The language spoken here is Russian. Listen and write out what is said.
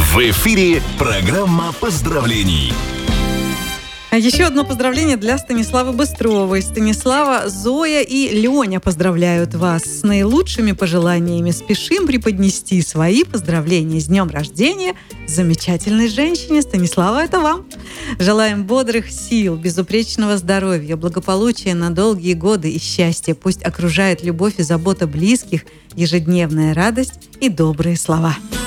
В эфире программа поздравлений. Еще одно поздравление для Станиславы Быстровой. Станислава, Зоя и Леня поздравляют вас с наилучшими пожеланиями. Спешим преподнести свои поздравления с днем рождения замечательной женщине. Станислава, это вам. Желаем бодрых сил, безупречного здоровья, благополучия на долгие годы и счастья. Пусть окружает любовь и забота близких, ежедневная радость и добрые слова.